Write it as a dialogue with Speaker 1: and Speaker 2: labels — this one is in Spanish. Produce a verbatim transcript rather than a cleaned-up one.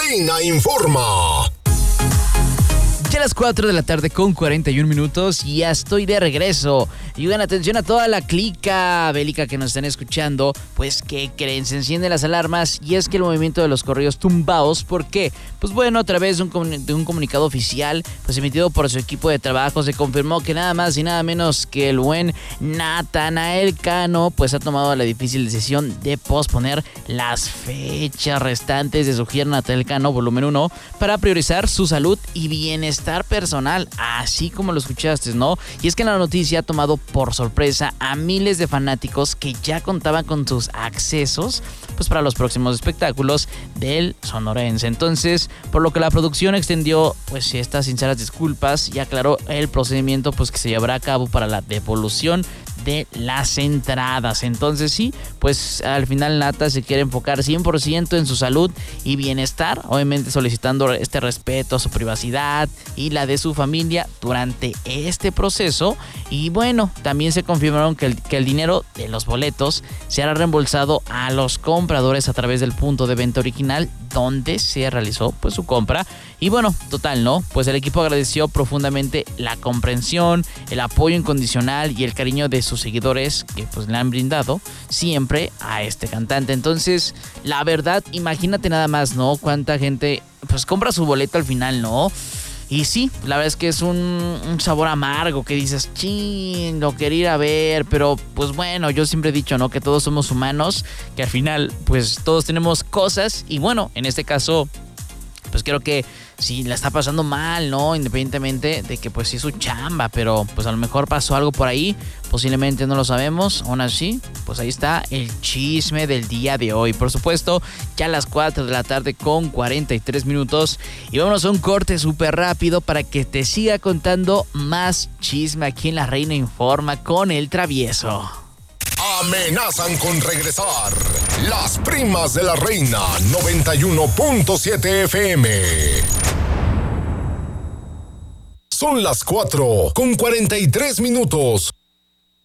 Speaker 1: Reina Informa.
Speaker 2: Ya a las cuatro de la tarde con cuarenta y un minutos, ya estoy de regreso. Y bueno, atención a toda la clica bélica que nos están escuchando. Pues, ¿qué creen? Se encienden las alarmas y es que el movimiento de los correos tumbados, ¿por qué? Pues bueno, a través de un, comun- de un comunicado oficial, pues emitido por su equipo de trabajo, se confirmó que nada más y nada menos que el buen Natanael Cano, pues ha tomado la difícil decisión de posponer las fechas restantes de su gira Natanael Cano volumen uno para priorizar su salud y bienestar personal, así como lo escuchaste, ¿no? Y es que la noticia ha tomado por sorpresa a miles de fanáticos que ya contaban con sus accesos pues para los próximos espectáculos del sonorense. Entonces, por lo que la producción extendió pues estas sinceras disculpas y aclaró el procedimiento pues que se llevará a cabo para la devolución de las entradas. Entonces sí, pues al final Nata se quiere enfocar cien por ciento en su salud y bienestar, obviamente solicitando este respeto a su privacidad y la de su familia durante este proceso. Y bueno, también se confirmaron que el, que el dinero de los boletos será reembolsado a los compradores a través del punto de venta original donde se realizó pues su compra. Y bueno, total, ¿no? Pues el equipo agradeció profundamente la comprensión, el apoyo incondicional y el cariño de sus seguidores que pues le han brindado siempre a este cantante. Entonces, la verdad, imagínate nada más, ¿no? Cuánta gente pues compra su boleto al final, ¿no? Y sí, la verdad es que es un, un sabor amargo que dices, chin, lo quería ir a ver, pero pues bueno, yo siempre he dicho, ¿no? Que todos somos humanos, que al final pues todos tenemos cosas y bueno, en este caso pues creo que sí la está pasando mal, ¿no? Independientemente de que pues sí es su chamba, pero pues a lo mejor pasó algo por ahí, posiblemente no lo sabemos. Aún así, pues ahí está el chisme del día de hoy. Por supuesto, ya a las cuatro de la tarde con cuarenta y tres minutos. Y vámonos a un corte súper rápido para que te siga contando más chisme aquí en La Reina Informa con El Travieso.
Speaker 1: Amenazan con regresar. Las primas de la reina noventa y uno punto siete F M. Son las cuatro con cuarenta y tres minutos.